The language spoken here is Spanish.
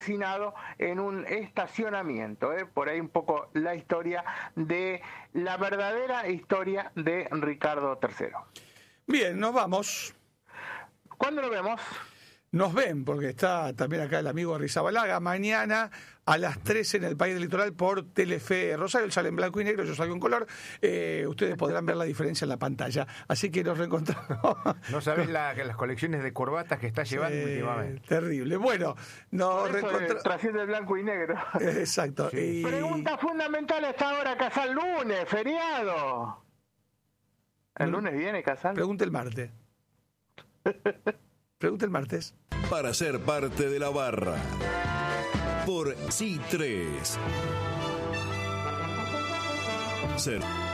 asesinado en un estacionamiento. Por ahí un poco la verdadera historia de Ricardo III. Bien, nos vamos. ¿Cuándo lo vemos? Nos ven, porque está también acá el amigo Arrizabalaga, mañana a las 13 en el País del Litoral por Telefe Rosario. Él sale en blanco y negro, yo salgo en color. Ustedes podrán ver la diferencia en la pantalla. Así que nos reencontramos. No sabés las colecciones de corbatas que está llevando últimamente. Terrible. Bueno, nos reencontramos. Trasciende el blanco y negro. Exacto. Sí. Pregunta fundamental a esta hora, Casal, lunes, feriado. ¿El lunes viene, Casal? Pregunta el martes. Pregunta el martes. Para ser parte de la barra. Por Sí 3. Ser